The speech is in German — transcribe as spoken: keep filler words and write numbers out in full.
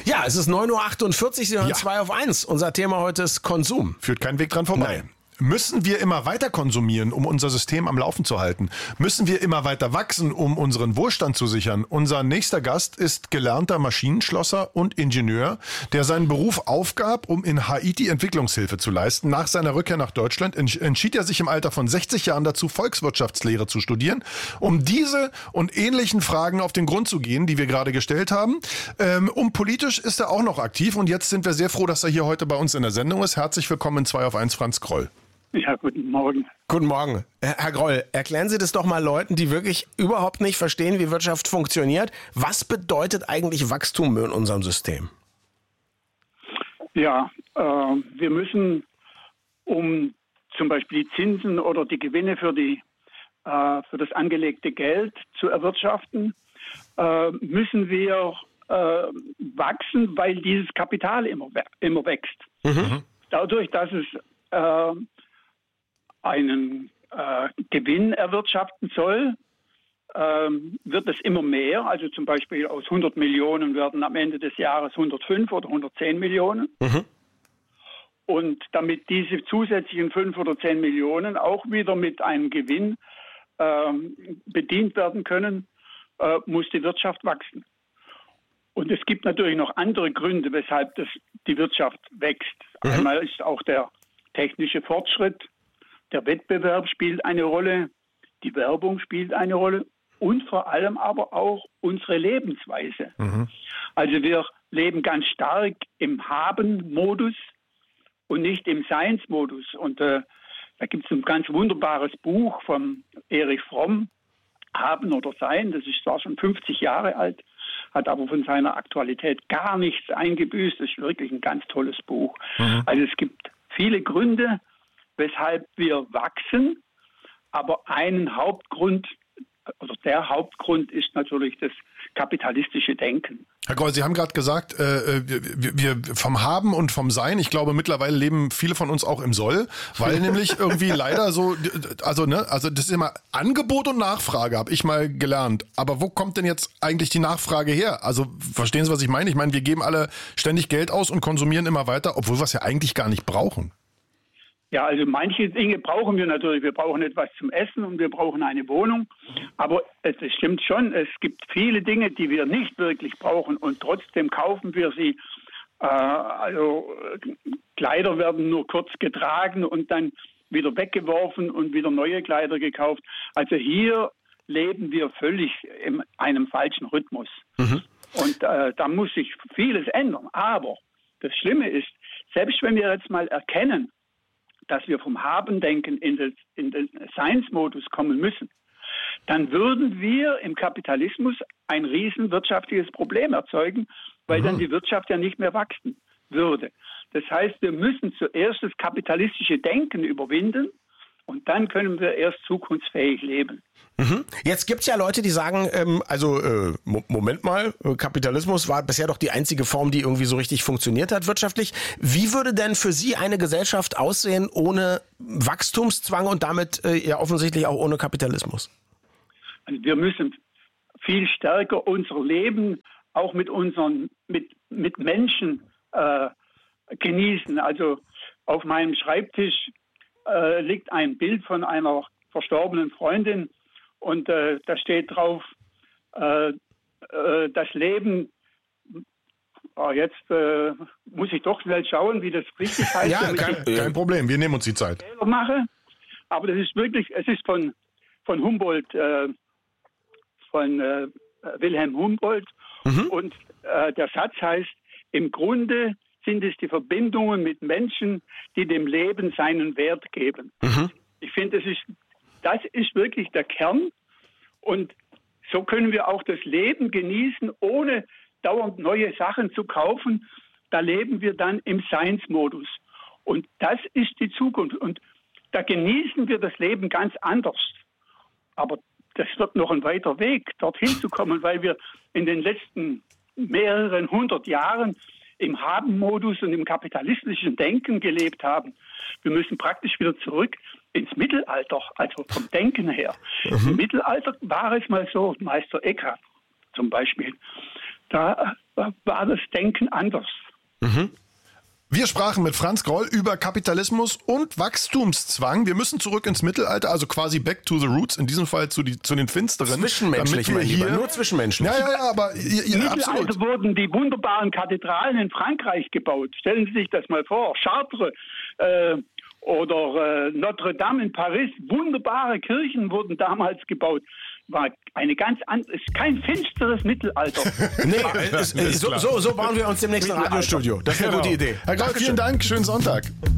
Ja, es ist neun Uhr achtundvierzig, Sie hören Ja. zwei auf eins. Unser Thema heute ist Konsum. Führt kein Weg dran vorbei. Nein. Müssen wir immer weiter konsumieren, um unser System am Laufen zu halten? Müssen wir immer weiter wachsen, um unseren Wohlstand zu sichern? Unser nächster Gast ist gelernter Maschinenschlosser und Ingenieur, der seinen Beruf aufgab, um in Haiti Entwicklungshilfe zu leisten. Nach seiner Rückkehr nach Deutschland entsch- entschied er sich im Alter von sechzig Jahren dazu, Volkswirtschaftslehre zu studieren, um diese und ähnlichen Fragen auf den Grund zu gehen, die wir gerade gestellt haben. Ähm, um politisch ist er auch noch aktiv und jetzt sind wir sehr froh, dass er hier heute bei uns in der Sendung ist. Herzlich willkommen in zwei auf eins, Franz Groll. Ja, guten Morgen. Guten Morgen. Herr Groll, erklären Sie das doch mal Leuten, die wirklich überhaupt nicht verstehen, wie Wirtschaft funktioniert. Was bedeutet eigentlich Wachstum in unserem System? Ja, äh, wir müssen, um zum Beispiel die Zinsen oder die Gewinne für, die, äh, für das angelegte Geld zu erwirtschaften, äh, müssen wir äh, wachsen, weil dieses Kapital immer, immer wächst. Mhm. Dadurch, dass es äh, einen äh, Gewinn erwirtschaften soll, ähm, wird es immer mehr. Also zum Beispiel aus hundert Millionen werden am Ende des Jahres hundertfünf oder hundertzehn Millionen. Mhm. Und damit diese zusätzlichen fünf oder zehn Millionen auch wieder mit einem Gewinn ähm, bedient werden können, äh, muss die Wirtschaft wachsen. Und es gibt natürlich noch andere Gründe, weshalb das, die Wirtschaft wächst. Mhm. Einmal ist auch der technische Fortschritt, der Wettbewerb spielt eine Rolle, die Werbung spielt eine Rolle und vor allem aber auch unsere Lebensweise. Mhm. Also wir leben ganz stark im Haben-Modus und nicht im Seins-Modus. Und äh, da gibt es ein ganz wunderbares Buch von Erich Fromm, Haben oder Sein. Das ist zwar schon fünfzig Jahre alt, hat aber von seiner Aktualität gar nichts eingebüßt. Das ist wirklich ein ganz tolles Buch. Mhm. Also es gibt viele Gründe, weshalb wir wachsen, aber einen Hauptgrund, also der Hauptgrund ist natürlich das kapitalistische Denken. Herr Groll, Sie haben gerade gesagt, äh, wir, wir vom Haben und vom Sein, ich glaube mittlerweile leben viele von uns auch im Soll, weil nämlich irgendwie leider so, also ne, also das ist immer Angebot und Nachfrage, habe ich mal gelernt. Aber wo kommt denn jetzt eigentlich die Nachfrage her? Also verstehen Sie, was ich meine? Ich meine, wir geben alle ständig Geld aus und konsumieren immer weiter, obwohl wir es ja eigentlich gar nicht brauchen. Ja, also manche Dinge brauchen wir natürlich. Wir brauchen etwas zum Essen und wir brauchen eine Wohnung. Aber es stimmt schon, es gibt viele Dinge, die wir nicht wirklich brauchen und trotzdem kaufen wir sie. Äh, also Kleider werden nur kurz getragen und dann wieder weggeworfen und wieder neue Kleider gekauft. Also hier leben wir völlig in einem falschen Rhythmus. Mhm. Und äh, da muss sich vieles ändern. Aber das Schlimme ist, selbst wenn wir jetzt mal erkennen, dass wir vom Haben-Denken in den, in den Science-Modus kommen müssen, dann würden wir im Kapitalismus ein riesen wirtschaftliches Problem erzeugen, weil mhm. dann die Wirtschaft ja nicht mehr wachsen würde. Das heißt, wir müssen zuerst das kapitalistische Denken überwinden und dann können wir erst zukunftsfähig leben. Mhm. Jetzt gibt's ja Leute, die sagen, ähm, also äh, Moment mal, Kapitalismus war bisher doch die einzige Form, die irgendwie so richtig funktioniert hat wirtschaftlich. Wie würde denn für Sie eine Gesellschaft aussehen ohne Wachstumszwang und damit äh, ja offensichtlich auch ohne Kapitalismus? Also wir müssen viel stärker unser Leben auch mit unseren mit mit Menschen äh, genießen. Also auf meinem Schreibtisch äh, liegt ein Bild von einer verstorbenen Freundin und äh, da steht drauf, äh, äh, das Leben, oh, jetzt äh, muss ich doch schnell schauen, wie das richtig heißt. Ja, kein, kein Problem, wir nehmen uns die Zeit. Mache. Aber das ist wirklich, es ist von, von Humboldt, äh, von äh, Wilhelm Humboldt mhm. und äh, der Satz heißt, im Grunde sind es die Verbindungen mit Menschen, die dem Leben seinen Wert geben. Mhm. Ich finde, das ist, das ist wirklich der Kern. Und so können wir auch das Leben genießen, ohne dauernd neue Sachen zu kaufen. Da leben wir dann im Science-Modus. Und das ist die Zukunft. Und da genießen wir das Leben ganz anders. Aber das wird noch ein weiter Weg, dorthin zu kommen, weil wir in den letzten mehreren hundert Jahren im Haben-Modus und im kapitalistischen Denken gelebt haben. Wir müssen praktisch wieder zurück ins Mittelalter, also vom Denken her. Mhm. Im Mittelalter war es mal so, Meister Eckhart zum Beispiel, da war das Denken anders. Mhm. Wir sprachen mit Franz Groll über Kapitalismus und Wachstumszwang. Wir müssen zurück ins Mittelalter, also quasi back to the roots, in diesem Fall zu, die, zu den Finsteren. Zwischenmenschlich, damit wir hier, hier nur zwischenmenschlich. Ja, ja, ja, aber ihr, ihr, Im Mittelalter absolut. wurden die wunderbaren Kathedralen in Frankreich gebaut. Stellen Sie sich das mal vor. Chartres äh, oder äh, Notre Dame in Paris. Wunderbare Kirchen wurden damals gebaut. War eine ganz andere, ist kein finsteres Mittelalter. Nee, es, es, so, so, so bauen wir uns demnächst ein Radiostudio. Das ist eine gute Idee. Herr Groll, vielen Dank, schönen Sonntag.